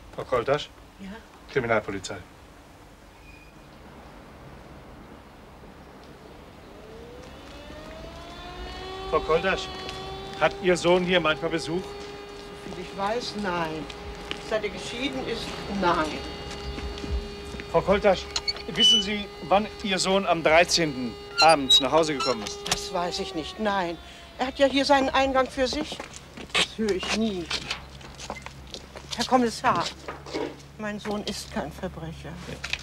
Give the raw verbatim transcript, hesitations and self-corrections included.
Frau Koltasch? Ja? Kriminalpolizei. Frau Koltasch, hat Ihr Sohn hier manchmal Besuch? Soviel ich weiß, nein. Seit er geschieden ist, nein. Frau Koltasch, wissen Sie, wann Ihr Sohn am dreizehnten abends nach Hause gekommen ist? Das weiß ich nicht, nein. Er hat ja hier seinen Eingang für sich. Das höre ich nie. Herr Kommissar, mein Sohn ist kein Verbrecher.